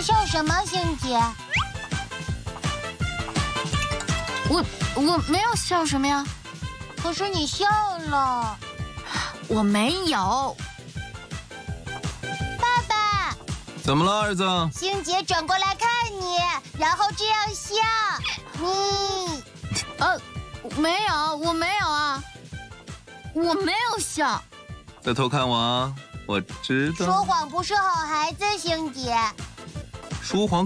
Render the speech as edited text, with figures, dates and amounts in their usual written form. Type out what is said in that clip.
在笑什么，星姐？ 我没有笑什么呀？ 可是你笑了。 我没有。 爸爸， 怎么了，儿子？ 星姐转过来看你，然后这样笑。你， 没有，我没有啊，我没有笑。 在偷看我啊！我知道。 说谎不是好孩子，星姐。 说谎